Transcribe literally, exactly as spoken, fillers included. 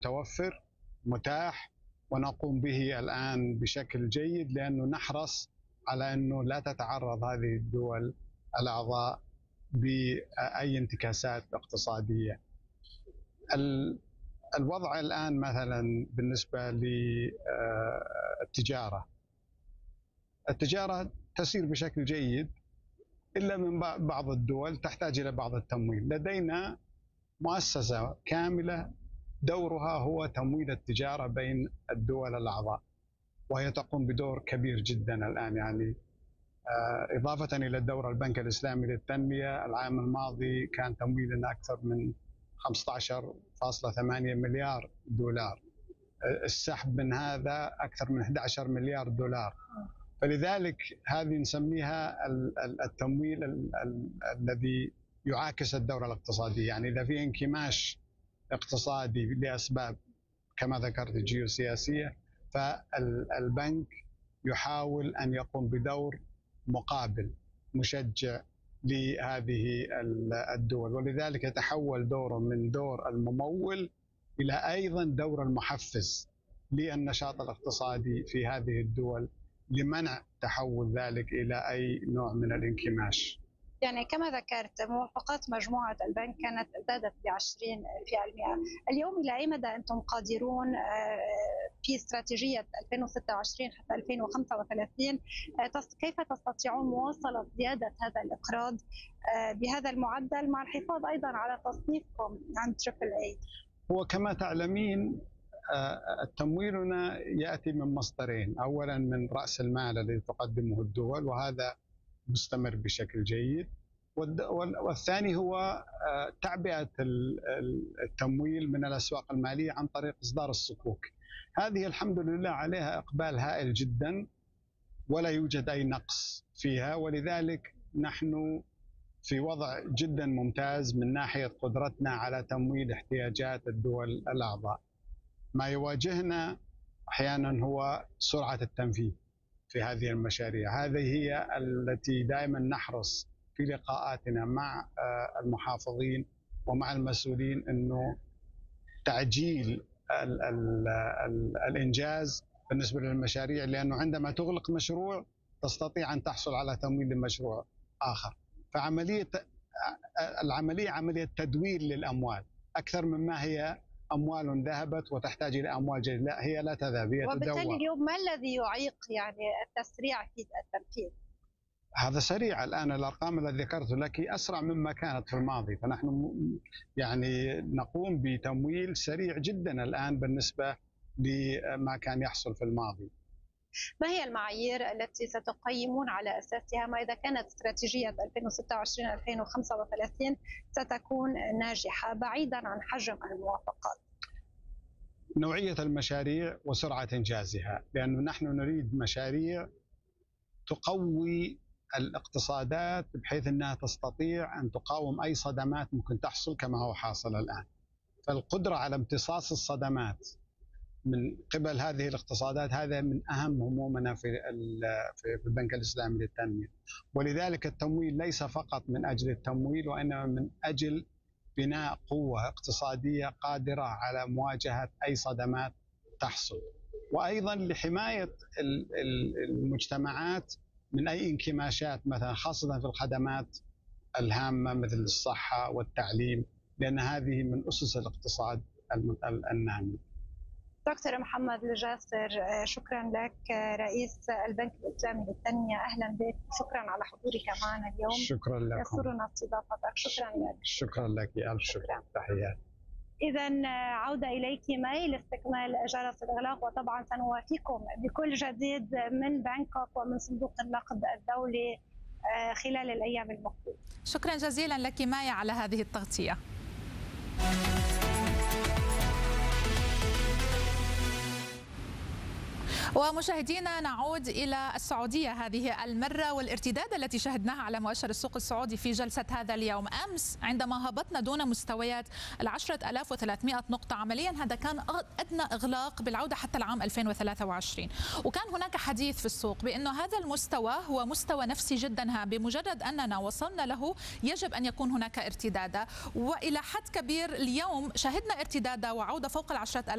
متوفر متاح ونقوم به الآن بشكل جيد، لأنه نحرص على أنه لا تتعرض هذه الدول الأعضاء بأي انتكاسات اقتصادية. الوضع الآن مثلا بالنسبة للتجارة، التجارة تسير بشكل جيد إلا من بعض الدول تحتاج إلى بعض التمويل. لدينا مؤسسة كاملة دورها هو تمويل التجارة بين الدول الأعضاء، وهي تقوم بدور كبير جدا الآن. يعني إضافة إلى الدور البنك الإسلامي للتنمية، العام الماضي كان تمويلنا أكثر من خمسة عشر فاصلة ثمانية مليار دولار، السحب من هذا أكثر من أحد عشر مليار دولار. فلذلك هذه نسميها التمويل الذي يعاكس الدورة الاقتصادية. يعني إذا في انكماش اقتصادي لأسباب كما ذكرت جيوسياسية، فالبنك يحاول أن يقوم بدور مقابل مشجع لهذه الدول، ولذلك يتحول دوره من دور الممول إلى أيضا دور المحفز للنشاط الاقتصادي في هذه الدول لمنع تحول ذلك إلى أي نوع من الانكماش. يعني كما ذكرت موافقات مجموعة البنك كانت زادت بعشرين بالمئة. اليوم إلى أي مدى أنتم قادرون في استراتيجية ألفين وستة وعشرين حتى ألفين وخمسة وثلاثين كيف تستطيعون مواصلة زيادة هذا الإقراض بهذا المعدل مع الحفاظ أيضا على تصنيفكم عند تريبل اي؟ هو كما تعلمين تمويلنا يأتي من مصدرين، أولا من رأس المال الذي تقدمه الدول وهذا مستمر بشكل جيد، والثاني هو تعبئة التمويل من الأسواق المالية عن طريق إصدار الصكوك. هذه الحمد لله عليها إقبال هائل جدا ولا يوجد أي نقص فيها، ولذلك نحن في وضع جدا ممتاز من ناحية قدرتنا على تمويل احتياجات الدول الأعضاء. ما يواجهنا أحيانا هو سرعة التنفيذ في هذه المشاريع. هذه هي التي دائما نحرص في لقاءاتنا مع المحافظين ومع المسؤولين أنه تعجيل ال ال ال الإنجاز بالنسبة للمشاريع، لأنه عندما تغلق مشروع تستطيع أن تحصل على تمويل لمشروع آخر. فعملية العملية عملية تدوير للأموال أكثر مما هي أموال ذهبت وتحتاج إلى أموال جديدة، لا هي لا تذهب، هي تدور. وبالتالي اليوم ما الذي يعيق يعني التسريع في التنفيذ؟ هذا سريع الآن، الأرقام التي ذكرت لك أسرع مما كانت في الماضي، فنحن يعني نقوم بتمويل سريع جدا الآن بالنسبة لما كان يحصل في الماضي. ما هي المعايير التي ستقيمون على أساسها ما إذا كانت استراتيجية ألفين وستة وعشرين ألفين وخمسة وثلاثين ستكون ناجحة بعيدا عن حجم الموافقات؟ نوعية المشاريع وسرعة إنجازها، لأنه نحن نريد مشاريع تقوي الاقتصادات بحيث أنها تستطيع أن تقاوم أي صدمات ممكن تحصل كما هو حاصل الآن. فالقدرة على امتصاص الصدمات من قبل هذه الاقتصادات هذا من أهم همومنا في في البنك الإسلامي للتنمية، ولذلك التمويل ليس فقط من أجل التمويل وإنما من أجل بناء قوة اقتصادية قادرة على مواجهة أي صدمات تحصل، وأيضا لحماية المجتمعات من أي انكماشات مثلا خاصة في الخدمات الهامة مثل الصحة والتعليم، لأن هذه من أسس الاقتصاد النامي. دكتور محمد الجاسر، شكرا لك رئيس البنك الإسلامي للتنمية، أهلا بك، شكرا على حضورك معنا اليوم. شكرا لكم. يسرنا استضافتك. شكرا لك. شكرا لك، ألف شكرا. تحيات. إذا عودة إليك مي لاستكمال جرس الإغلاق، وطبعا سنوافيكم بكل جديد من بانكوك ومن صندوق النقد الدولي خلال الأيام المقبلة. شكرا جزيلا لك مي على هذه التغطية. ومشاهدينا نعود إلى السعودية هذه المرة والارتداد التي شهدناها على مؤشر السوق السعودي في جلسة هذا اليوم. أمس عندما هبطنا دون مستويات العشرة آلاف وثلاثمئة نقطة عمليا هذا كان أدنى إغلاق بالعودة حتى العام ألفين وثلاثة وعشرين، وكان هناك حديث في السوق بأنه هذا المستوى هو مستوى نفسي جدا هام، بمجرد أننا وصلنا له يجب أن يكون هناك ارتداد، وإلى حد كبير اليوم شهدنا ارتداد وعودة فوق العشرة آلاف